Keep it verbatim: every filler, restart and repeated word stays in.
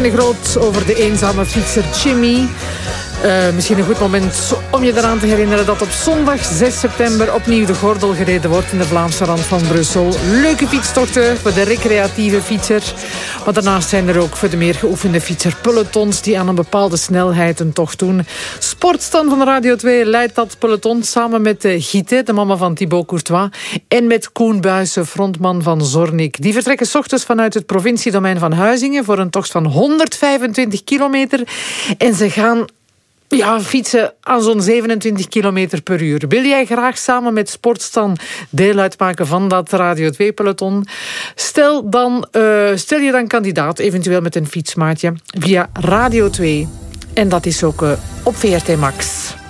de Groot over de eenzame fietser Jimmy. Uh, misschien een goed moment om je eraan te herinneren dat op zondag zes september opnieuw de gordel gereden wordt in de Vlaamse rand van Brussel. Leuke fietstochten voor de recreatieve fietser. Maar daarnaast zijn er ook voor de meer geoefende fietser pelotons die aan een bepaalde snelheid een tocht doen. Sportstand van Radio twee leidt dat peloton samen met uh, Giete, de mama van Thibaut Courtois, en met Koen Buijsen, frontman van Zornik. Die vertrekken 's ochtends vanuit het provinciedomein van Huizingen voor een tocht van honderdvijfentwintig kilometer. En ze gaan Ja, fietsen aan zo'n zevenentwintig kilometer per uur. Wil jij graag samen met Sportstan deel uitmaken van dat Radio twee-peloton? Stel, dan, uh, stel je dan kandidaat, eventueel met een fietsmaatje, via Radio twee. En dat is ook uh, op V R T Max.